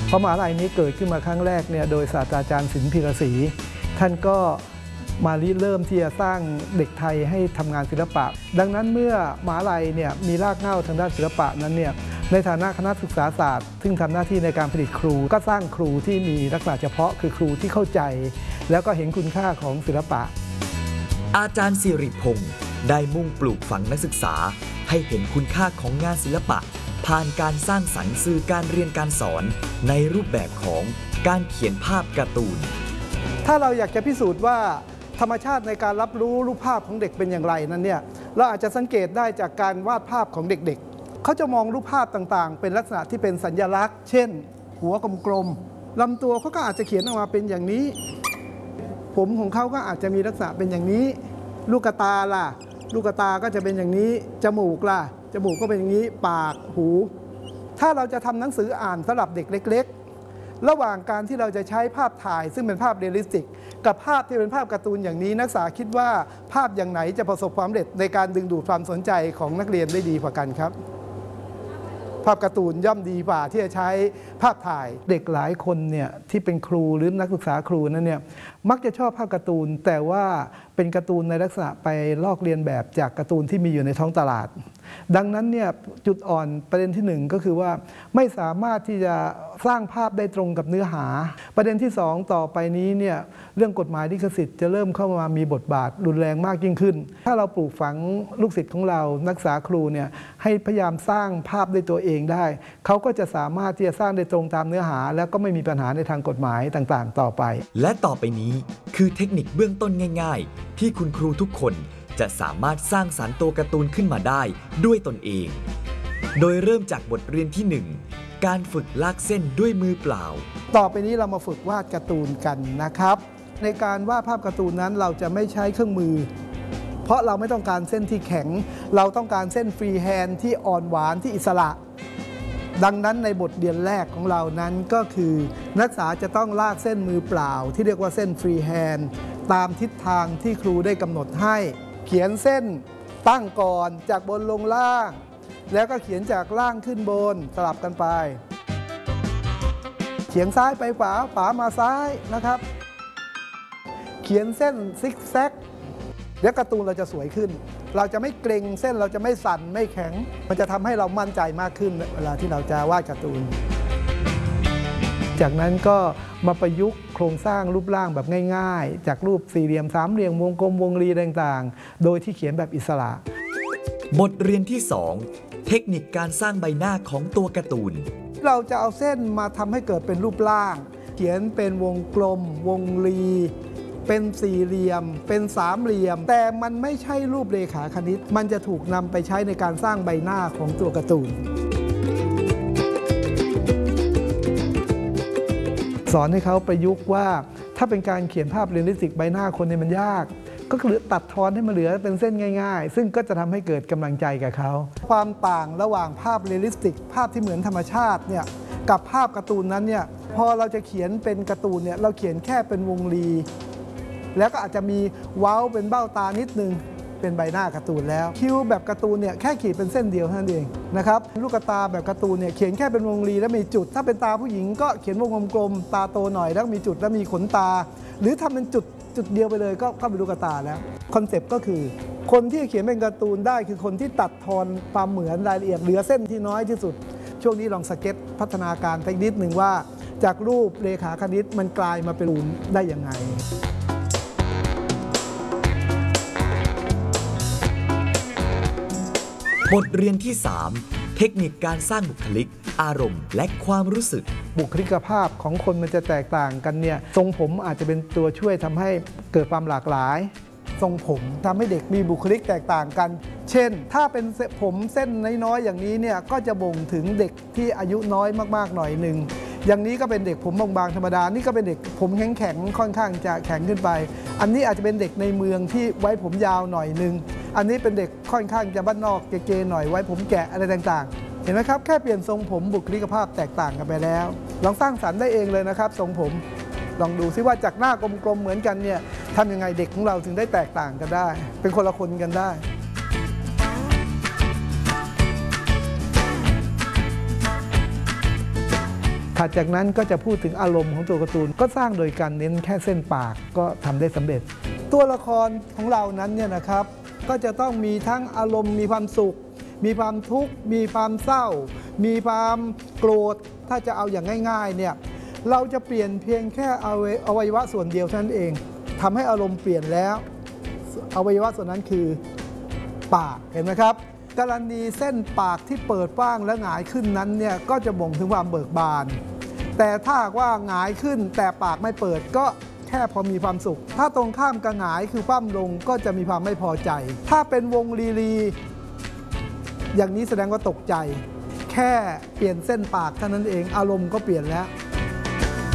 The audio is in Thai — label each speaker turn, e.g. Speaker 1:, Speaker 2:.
Speaker 1: เพราะมหาลัยนี้เกิดขึ้นมาครั้งแรกเนี่ยโดยศาสตราจารย์สินพิรศรีท่านก็มาเริ่มที่จะสร้างเด็กไทยให้ทำงานศิลปะดังนั้นเมื่อมหาลัยเนี่ยมีรากเหง้าทางด้านศิลปะนั้นเนี่ยในฐานะคณะศึกษาศาสตร์ซึ่งทำหน้าที่ในการผลิตครูก็สร้างครูที่มีลักษณะเฉพาะคือครูที่เข้าใจแล้วก็เห็นคุณค่าของศิลปะ
Speaker 2: อาจารย์สิริพงศ์ได้มุ่งปลูกฝังนักศึกษาให้เห็นคุณค่าของงานศิลปะผ่านการสร้างสรรค์สื่อการเรียนการสอนในรูปแบบของการเขียนภาพการ์ตูน
Speaker 1: ถ้าเราอยากจะพิสูจน์ว่าธรรมชาติในการรับรู้รูปภาพของเด็กเป็นอย่างไรนั้นเนี่ยเราอาจจะสังเกตได้จากการวาดภาพของเด็กๆเขาจะมองรูปภาพต่างๆเป็นลักษณะที่เป็นสัญลักษณ์เช่นหัวกลมๆลำตัวเขาก็อาจจะเขียนออกมาเป็นอย่างนี้ผมของเขาก็อาจจะมีลักษณะเป็นอย่างนี้ลูกตาล่ะลูกตาก็จะเป็นอย่างนี้จมูกล่ะจมูกก็เป็นอย่างนี้ปากหูถ้าเราจะทำหนังสืออ่านสำหรับเด็กเล็กๆระหว่างการที่เราจะใช้ภาพถ่ายซึ่งเป็นภาพเรียลลิสติกกับภาพที่เป็นภาพการ์ตูนอย่างนี้นักศึกษาคิดว่าภาพอย่างไหนจะประสบความสำเร็จในการดึงดูดความสนใจของนักเรียนได้ดีกว่ากันครับภาพการ์ตูนย่อมดีกว่าที่จะใช้ภาพถ่ายเด็กหลายคนเนี่ยที่เป็นครูหรือนักศึกษาครูนั้นเนี่ยมักจะชอบภาพการ์ตูนแต่ว่าเป็นการ์ตูนในลักษณะไปลอกเลียนแบบจากการ์ตูนที่มีอยู่ในท้องตลาดดังนั้นเนี่ยจุดอ่อนประเด็นที่1ก็คือว่าไม่สามารถที่จะสร้างภาพได้ตรงกับเนื้อหาประเด็นที่2ต่อไปนี้เนี่ยเรื่องกฎหมายลิขสิทธิ์จะเริ่มเข้ามามีบทบาทรุนแรงมากยิ่งขึ้นถ้าเราปลูกฝังลูกศิษย์ของเรานักศึกษาครูเนี่ยให้พยายามสร้างภาพด้วยตัวเองได้เขาก็จะสามารถที่จะสร้างได้ตรงตามเนื้อหาแล้วก็ไม่มีปัญหาในทางกฎหมายต่างๆต่อไป
Speaker 2: และต่อไปนี้คือเทคนิคเบื้องต้นง่ายๆที่คุณครูทุกคนจะสามารถสร้างสรรค์ตัวการ์ตูนขึ้นมาได้ด้วยตนเองโดยเริ่มจากบทเรียนที่1การฝึกลากเส้นด้วยมือเปล่า
Speaker 1: ต่อไปนี้เรามาฝึกวาดการ์ตูนกันนะครับในการวาดภาพการ์ตูนนั้นเราจะไม่ใช้เครื่องมือเพราะเราไม่ต้องการเส้นที่แข็งเราต้องการเส้นฟรีแฮนด์ที่อ่อนหวานที่อิสระดังนั้นในบทเรียนแรกของเรานั้นก็คือนักศึกษาจะต้องลากเส้นมือเปล่าที่เรียกว่าเส้นฟรีแฮนด์ตามทิศทางที่ครูได้กำหนดให้เขียนเส้นตั้งก่อนจากบนลงล่างแล้วก็เขียนจากล่างขึ้นบนสลับกันไปเฉียงซ้ายไปขวาขวามาซ้ายนะครับเขียนเส้นซิกแซกแล้วการ์ตูนเราจะสวยขึ้นเราจะไม่เกร็งเส้นเราจะไม่สั่นไม่แข็งมันจะทำให้เรามั่นใจมากขึ้นเวลาที่เราจะวาดการ์ตูนจากนั้นก็มาประยุกต์โครงสร้างรูปร่างแบบง่ายๆจากรูปสี่เหลี่ยมสามเหลี่ยมวงกลมวงรีต่างๆโดยที่เขียนแบบอิสระ
Speaker 2: บทเรียนที่2เทคนิคการสร้างใบหน้าของตัวการ์ตูน
Speaker 1: เราจะเอาเส้นมาทำให้เกิดเป็นรูปร่างเขียนเป็นวงกลมวงรีเป็นสี่เหลี่ยมเป็นสามเหลี่ยมแต่มันไม่ใช่รูปเรขาคณิตมันจะถูกนำไปใช้ในการสร้างใบหน้าของตัวการ์ตูนสอนให้เขาประยุกต์ว่าถ้าเป็นการเขียนภาพเรียลลิสติกใบหน้าคนเนี่ยมันยากก็คือตัดทอนให้มันเหลือเป็นเส้นง่ายๆซึ่งก็จะทำให้เกิดกำลังใจกับเขาความต่างระหว่างภาพเรียลลิสติกภาพที่เหมือนธรรมชาติเนี่ยกับภาพการ์ตูนนั้นเนี่ยพอเราจะเขียนเป็นการ์ตูนเนี่ยเราเขียนแค่เป็นวงรีแล้วก็อาจจะมีเว้าเป็นเบ้าตานิดนึงเป็นใบหน้าการ์ตูนแล้วคิ้วแบบการ์ตูนเนี่ยแค่ขีดเป็นเส้นเดียวเท่านั้นเองนะครับลูกตาแบบการ์ตูนเนี่ยเขียนแค่เป็นวงรีแล้วมีจุดถ้าเป็นตาผู้หญิงก็เขียนวงกลมๆตาโตหน่อยแล้วมีจุดแล้วมีขนตาหรือทำเป็นจุดเดียวไปเลยก็เป็นลูกตาแล้วคอนเซปต์ก็คือคนที่เขียนเป็นการ์ตูนได้คือคนที่ตัดทอนความเหมือนรายละเอียดเหลือเส้นที่น้อยที่สุดช่วงนี้ลองสเก็ตพัฒนาการไปนิดหนึ่งว่าจากรูปเรขาคณิตมันกลายมาเป็นรูปได้ยังไง
Speaker 2: บทเรียนที่3เทคนิคการสร้างบุคลิกอารมณ์และความรู้สึก
Speaker 1: บุคลิกภาพของคนมันจะแตกต่างกันเนี่ยทรงผมอาจจะเป็นตัวช่วยทำให้เกิดความหลากหลายทรงผมทำให้เด็กมีบุคลิกแตกต่างกันเช่นถ้าเป็นผมเส้นน้อยๆอย่างนี้เนี่ยก็จะบ่งถึงเด็กที่อายุน้อยมากๆหน่อยหนึ่งอย่างนี้ก็เป็นเด็กผมบางๆธรรมดานี่ก็เป็นเด็กผมแข็งๆค่อนข้างจะแข็งขึ้นไปอันนี้อาจจะเป็นเด็กในเมืองที่ไว้ผมยาวหน่อยนึงอันนี้เป็นเด็กค่อนข้างจะบ้านนอกเก๋ๆหน่อยไว้ผมแกะอะไรต่างๆเห็นไหมครับแค่เปลี่ยนทรงผมบุคลิกภาพแตกต่างกันไปแล้วลองสร้างสรรค์ได้เองเลยนะครับทรงผมลองดูซิว่าจากหน้ากลมๆเหมือนกันเนี่ยทำยังไงเด็กของเราถึงได้แตกต่างกันได้เป็นคนละคนกันได้ถัดจากนั้นก็จะพูดถึงอารมณ์ของตัวการ์ตูนก็สร้างโดยการเน้นแค่เส้นปากก็ทำได้สำเร็จตัวละครของเรานั้นเนี่ยนะครับก็จะต้องมีทั้งอารมณ์มีความสุขมีความทุกข์มีความเศร้ามีความโกรธถ้าจะเอาอย่างง่ายๆเนี่ยเราจะเปลี่ยนเพียงแค่อวัยวะส่วนเดียวเท่านั้นเองทำให้อารมณ์เปลี่ยนแล้วอวัยวะส่วนนั้นคือปากเห็นไหมครับกรณีเส้นปากที่เปิดกว้างและหงายขึ้นนั้นเนี่ยก็จะบ่งถึงความเบิกบานแต่ถ้าว่าหงายขึ้นแต่ปากไม่เปิดก็แค่พอมีความสุขถ้าตรงข้ามกับหงายคือคว่ำลงก็จะมีความไม่พอใจถ้าเป็นวงรีอย่างนี้แสดงว่าตกใจแค่เปลี่ยนเส้นปากเท่านั้นเองอารมณ์ก็เปลี่ยนแล้ว